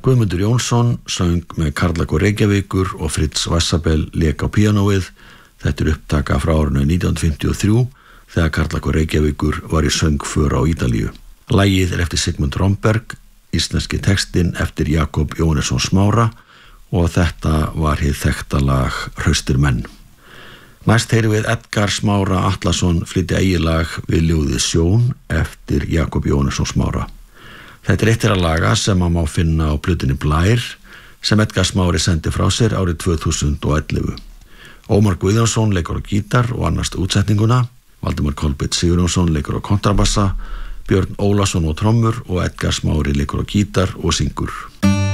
Guðmundur Jónsson söng með Karlakór Reykjavíkur og Fritz Vassabell lék á píanóið. Þetta upptaka frá árinu 1953 þegar Karlakór Reykjavíkur var í söngför á Ítalíu. Lagið eftir Sigmund Romberg, íslenski textinn eftir Jakob Jóhannesson Smára og þetta var hið þekkta lag Hraustir menn. Næst heyrum við Edgar Smára Atlason flytja eigið lag við ljóðið Sjón eftir Jakob Jóhannesson Smára. Þetta eitt þeirra laga sem má finna á plötunni Blær sem Edgar Smári sendi frá sér árið 2011. Ómar Guðjónsson leikur á gítar og annast útsetninguna, Valdimar Kolbeinn Sigurjónsson leikur á kontrabassa, Björn Ólason á trommur og Edgar Smári leikur á gítar og syngur.